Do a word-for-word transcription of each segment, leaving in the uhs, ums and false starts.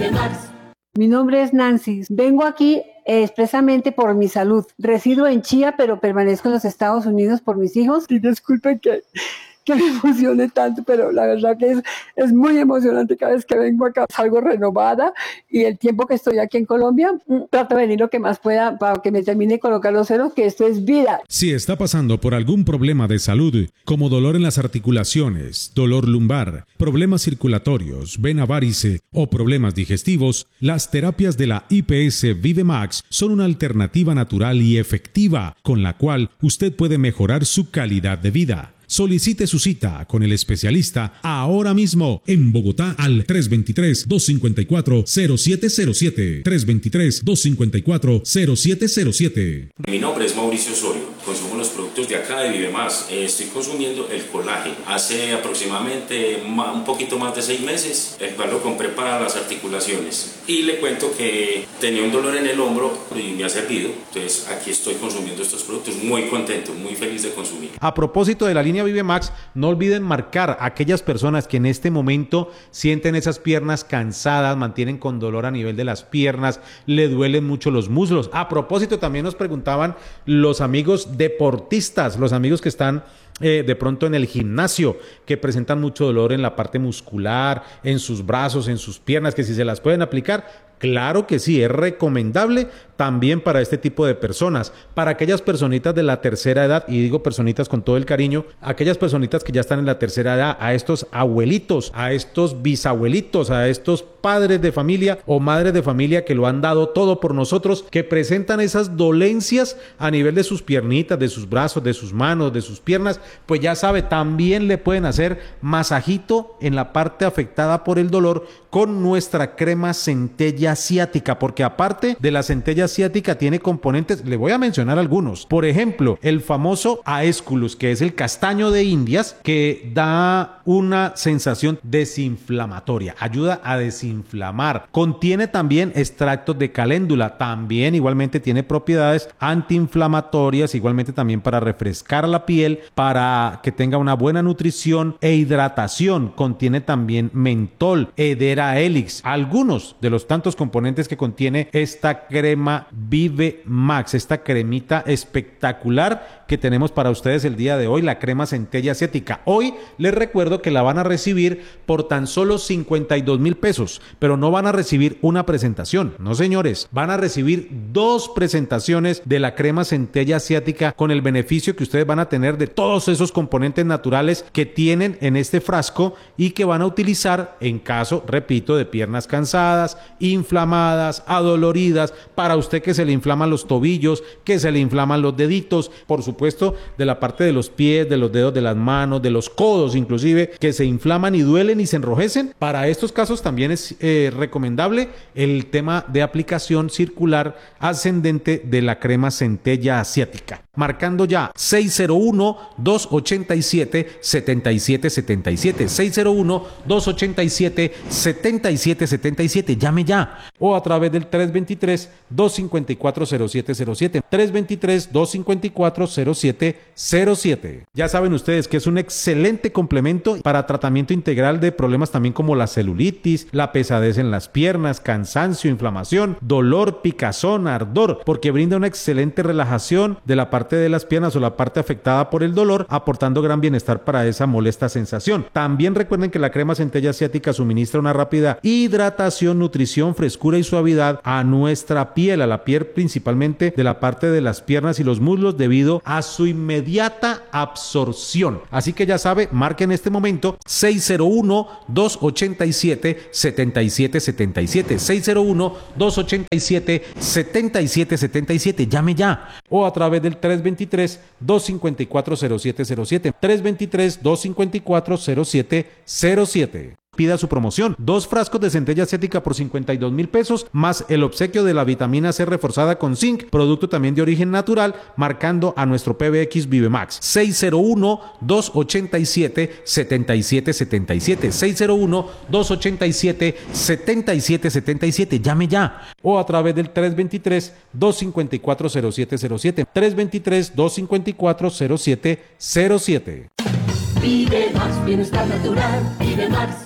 Mi nombre es Nancy. Vengo aquí eh, expresamente por mi salud. Resido en Chía, pero permanezco en los Estados Unidos por mis hijos. Y disculpen que, que me emocione tanto, pero la verdad que es, es muy emocionante cada vez que vengo acá. Salgo renovada y el tiempo que estoy aquí en Colombia, trato de venir lo que más pueda para que me termine de colocar los ceros, que esto es vida. Si está pasando por algún problema de salud, como dolor en las articulaciones, dolor lumbar, problemas circulatorios, vena varice o problemas digestivos, las terapias de la I P S ViveMax son una alternativa natural y efectiva con la cual usted puede mejorar su calidad de vida. Solicite su cita con el especialista ahora mismo en Bogotá al tres dos tres, dos cinco cuatro, cero siete cero siete. tres dos tres, dos cinco cuatro, cero siete cero siete. Mi nombre es Mauricio Osorio. Consumo los productos de acá de ViveMax. Eh, estoy consumiendo el colágeno. Hace aproximadamente un poquito más de seis meses, el cual lo compré para las articulaciones. Y le cuento que tenía un dolor en el hombro y me ha servido. Entonces aquí estoy consumiendo estos productos muy contento, muy feliz de consumir. A propósito de la línea ViveMax, no olviden marcar a aquellas personas que en este momento sienten esas piernas cansadas, mantienen con dolor a nivel de las piernas, le duelen mucho los muslos. A propósito, también nos preguntaban los amigos deportistas, los amigos que están Eh, de pronto en el gimnasio, que presentan mucho dolor en la parte muscular, en sus brazos, en sus piernas, que si se las pueden aplicar, claro que sí, es recomendable también para este tipo de personas, para aquellas personitas de la tercera edad, y digo personitas con todo el cariño, aquellas personitas que ya están en la tercera edad, a estos abuelitos, a estos bisabuelitos, a estos padres de familia o madres de familia que lo han dado todo por nosotros, que presentan esas dolencias a nivel de sus piernitas, de sus brazos, de sus manos, de sus piernas, pues ya sabe, también le pueden hacer masajito en la parte afectada por el dolor con nuestra crema centella asiática, porque aparte de la centella asiática tiene componentes, le voy a mencionar algunos, por ejemplo, el famoso Aesculus, que es el castaño de Indias, que da una sensación desinflamatoria, ayuda a desinflamar, contiene también extractos de caléndula, también igualmente tiene propiedades antiinflamatorias, igualmente también para refrescar la piel, para que tenga una buena nutrición e hidratación, contiene también mentol, Hedera helix, algunos de los tantos componentes que contiene esta crema ViveMax, esta cremita espectacular que tenemos para ustedes el día de hoy, la crema centella asiática. Hoy les recuerdo que la van a recibir por tan solo cincuenta y dos mil pesos, pero no van a recibir una presentación, no señores, van a recibir dos presentaciones de la crema centella asiática con el beneficio que ustedes van a tener de todos esos componentes naturales que tienen en este frasco y que van a utilizar en caso, repito, de piernas cansadas, inflamadas, adoloridas, para usted que se le inflaman los tobillos, que se le inflaman los deditos, por supuesto de la parte de los pies, de los dedos de las manos, de los codos inclusive, que se inflaman y duelen y se enrojecen. Para estos casos también es eh, recomendable el tema de aplicación circular ascendente de la crema centella asiática. Marcando ya seis cero uno, dos ocho siete, siete siete siete siete, seis cero uno, dos ocho siete, siete siete siete siete, llame ya, o a través del tres dos tres, dos cinco cuatro, cero siete cero siete, tres dos tres, dos cinco cuatro, cero siete cero siete. Ya saben ustedes que es un excelente complemento para tratamiento integral de problemas también como la celulitis, la pesadez en las piernas, cansancio, inflamación, dolor, picazón, ardor, porque brinda una excelente relajación de la parte de las piernas o la parte afectada por el dolor, aportando gran bienestar para esa molesta sensación. También recuerden que la crema centella asiática suministra una rápida hidratación, nutrición, frescura y suavidad a nuestra piel, a la piel principalmente de la parte de las piernas y los muslos debido a su inmediata absorción. Así que ya sabe, marque en este momento seis cero uno, dos ocho siete, siete siete siete siete, seis cero uno, dos ocho siete, siete siete siete siete, llame ya, o a través del tres dos tres, dos cinco cuatro, cero siete cero siete, tres dos tres, dos cinco cuatro, cero siete cero siete. Pida su promoción, dos frascos de centella asiática por cincuenta y dos mil pesos, más el obsequio de la vitamina C reforzada con zinc, producto también de origen natural, marcando a nuestro P B X ViveMax. seis cero uno, dos ocho siete, siete siete siete siete, seis cero uno, dos ocho siete, siete siete siete siete, llame ya, o a través del tres dos tres, dos cinco cuatro, cero siete cero siete, tres dos tres, dos cinco cuatro, cero siete cero siete. ViveMax, bienestar natural, ViveMax.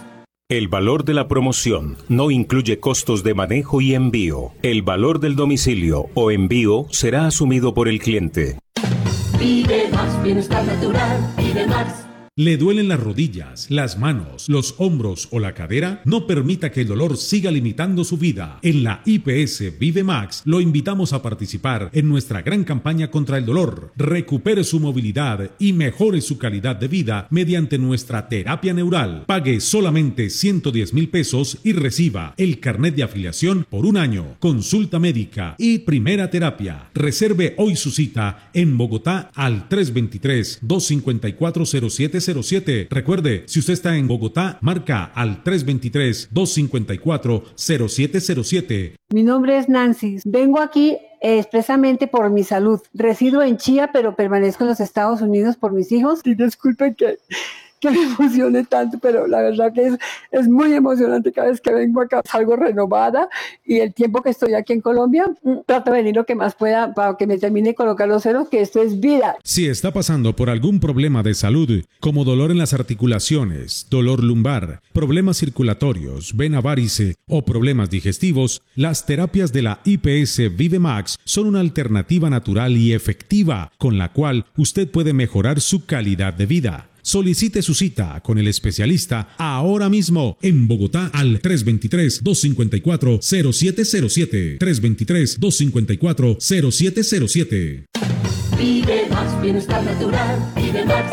El valor de la promoción no incluye costos de manejo y envío. El valor del domicilio o envío será asumido por el cliente. Vive Max, bienestar natural, Vive Max. ¿Le duelen las rodillas, las manos, los hombros o la cadera? No permita que el dolor siga limitando su vida. En la I P S Vive Max lo invitamos a participar en nuestra gran campaña contra el dolor. Recupere su movilidad y mejore su calidad de vida mediante nuestra terapia neural. Pague solamente ciento diez mil pesos y reciba el carnet de afiliación por un año, consulta médica y primera terapia. Reserve hoy su cita en Bogotá al tres dos tres, dos cinco cuatro, cero siete cero siete. Recuerde, si usted está en Bogotá, marca al tres dos tres, dos cinco cuatro, cero siete cero siete. Mi nombre es Nancy. Vengo aquí eh, expresamente por mi salud. Resido en Chía, pero permanezco en los Estados Unidos por mis hijos. Y disculpen que, que me emocione tanto, pero la verdad que es, es muy emocionante cada vez que vengo acá. Salgo renovada y el tiempo que estoy aquí en Colombia, trato de venir lo que más pueda para que me termine de colocar los ceros, que esto es vida. Si está pasando por algún problema de salud, como dolor en las articulaciones, dolor lumbar, problemas circulatorios, vena varice o problemas digestivos, las terapias de la I P S Vive Max son una alternativa natural y efectiva con la cual usted puede mejorar su calidad de vida. Solicite su cita con el especialista ahora mismo en Bogotá al tres dos tres, dos cinco cuatro, cero siete cero siete. tres dos tres, dos cinco cuatro, cero siete cero siete. Vive Max, bienestar natural, Vive Max.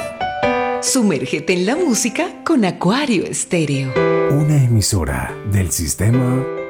Sumérgete en la música con Acuario Estéreo. Una emisora del sistema